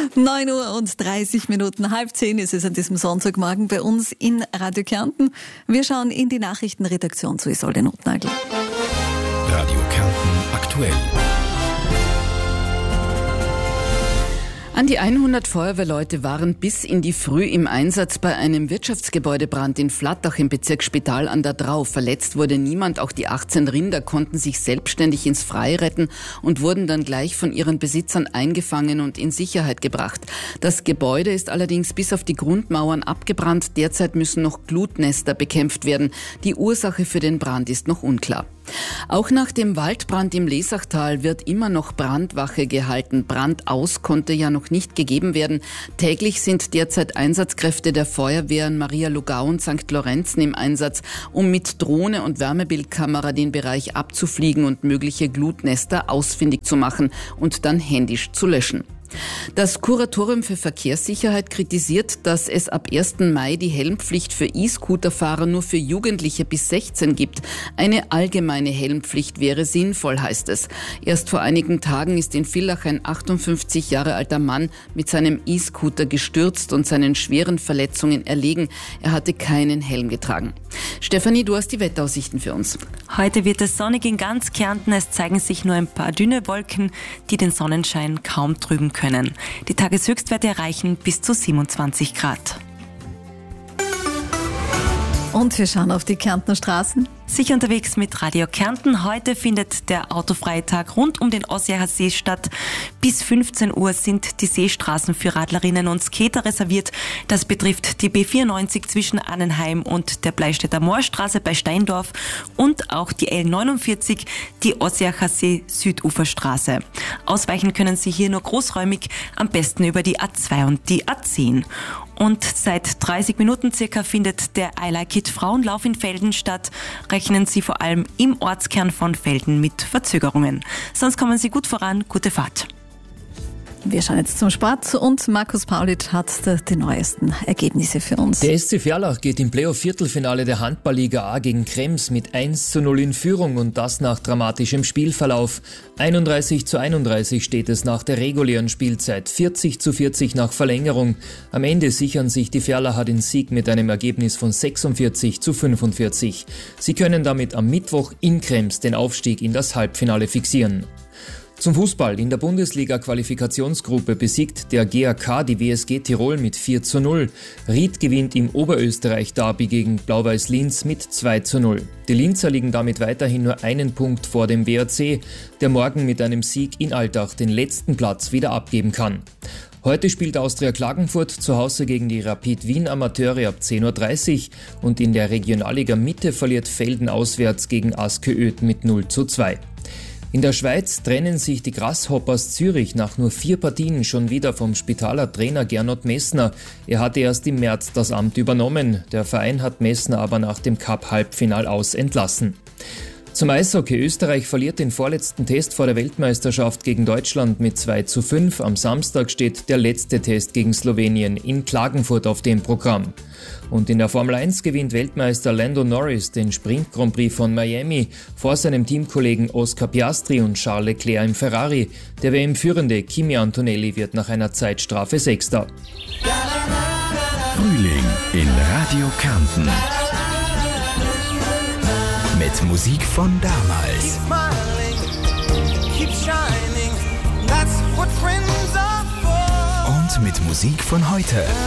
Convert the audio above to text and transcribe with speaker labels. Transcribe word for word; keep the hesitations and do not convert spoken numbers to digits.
Speaker 1: neun Uhr und dreißig Minuten, halb zehn ist es an diesem Sonntagmorgen bei uns in Radio Kärnten. Wir schauen in die Nachrichtenredaktion zu Isolde Notnagel.
Speaker 2: Radio Kärnten aktuell.
Speaker 3: An die hundert Feuerwehrleute waren bis in die Früh im Einsatz bei einem Wirtschaftsgebäudebrand in Flattach im Bezirk Spital an der Drau. Verletzt wurde niemand, auch die achtzehn Rinder konnten sich selbstständig ins Freie retten und wurden dann gleich von ihren Besitzern eingefangen und in Sicherheit gebracht. Das Gebäude ist allerdings bis auf die Grundmauern abgebrannt. Derzeit müssen noch Glutnester bekämpft werden. Die Ursache für den Brand ist noch unklar. Auch nach dem Waldbrand im Lesachtal wird immer noch Brandwache gehalten. Brandaus konnte ja noch nicht gegeben werden. Täglich sind derzeit Einsatzkräfte der Feuerwehren Maria Lugau und Sankt Lorenzen im Einsatz, um mit Drohne und Wärmebildkamera den Bereich abzufliegen und mögliche Glutnester ausfindig zu machen und dann händisch zu löschen. Das Kuratorium für Verkehrssicherheit kritisiert, dass es ab ersten Mai die Helmpflicht für E-Scooter-Fahrer nur für Jugendliche bis sechzehn gibt. Eine allgemeine Helmpflicht wäre sinnvoll, heißt es. Erst vor einigen Tagen ist in Villach ein achtundfünfzig Jahre alter Mann mit seinem E-Scooter gestürzt und seinen schweren Verletzungen erlegen. Er hatte keinen Helm getragen. Stefanie, du hast die Wetteraussichten für uns.
Speaker 4: Heute wird es sonnig in ganz Kärnten. Es zeigen sich nur ein paar dünne Wolken, die den Sonnenschein kaum trüben können. Die Tageshöchstwerte erreichen bis zu siebenundzwanzig Grad.
Speaker 1: Und wir schauen auf die Kärntner Straßen.
Speaker 4: Sicher unterwegs mit Radio Kärnten. Heute findet der autofreie Tag rund um den Ossiacher See statt. Bis fünfzehn Uhr sind die Seestraßen für Radlerinnen und Skater reserviert. Das betrifft die B vierundneunzig zwischen Annenheim und der Bleistädter Moorstraße bei Steindorf und auch die L neunundvierzig, die Ossiacher See Süduferstraße. Ausweichen können Sie hier nur großräumig, am besten über die A zwei und die A zehn. Und seit dreißig Minuten circa findet der I Like It Frauenlauf in Velden statt. Rechnen Sie vor allem im Ortskern von Velden mit Verzögerungen. Sonst kommen Sie gut voran. Gute Fahrt.
Speaker 1: Wir schauen jetzt zum Sport und Markus Paulitsch hat die neuesten Ergebnisse für uns.
Speaker 5: Der S C Verlach geht im Playoff-Viertelfinale der Handballliga A gegen Krems mit eins zu null in Führung und das nach dramatischem Spielverlauf. einunddreißig zu einunddreißig steht es nach der regulären Spielzeit, vierzig zu vierzig nach Verlängerung. Am Ende sichern sich die Verlacher den Sieg mit einem Ergebnis von sechsundvierzig zu fünfundvierzig. Sie können damit am Mittwoch in Krems den Aufstieg in das Halbfinale fixieren. Zum Fußball. In der Bundesliga-Qualifikationsgruppe besiegt der G A K die W S G Tirol mit vier zu null. Ried gewinnt im Oberösterreich-Derby gegen Blau-Weiß Linz mit zwei zu null. Die Linzer liegen damit weiterhin nur einen Punkt vor dem W A C, der morgen mit einem Sieg in Altach den letzten Platz wieder abgeben kann. Heute spielt Austria Klagenfurt zu Hause gegen die Rapid Wien Amateure ab zehn Uhr dreißig und in der Regionalliga Mitte verliert Velden auswärts gegen Aske Öd mit null zu zwei. In der Schweiz trennen sich die Grasshoppers Zürich nach nur vier Partien schon wieder vom Spitaler Trainer Gernot Messner. Er hatte erst im März das Amt übernommen. Der Verein hat Messner aber nach dem Cup-Halbfinal aus entlassen. Zum Eishockey. Österreich verliert den vorletzten Test vor der Weltmeisterschaft gegen Deutschland mit zwei zu fünf. Am Samstag steht der letzte Test gegen Slowenien in Klagenfurt auf dem Programm. Und in der Formel eins gewinnt Weltmeister Lando Norris den Sprint Grand Prix von Miami vor seinem Teamkollegen Oscar Piastri und Charles Leclerc im Ferrari. Der W M-Führende Kimi Antonelli wird nach einer Zeitstrafe Sechster.
Speaker 2: Frühling in Radio Kärnten. Mit Musik von damals. Und mit Musik von heute.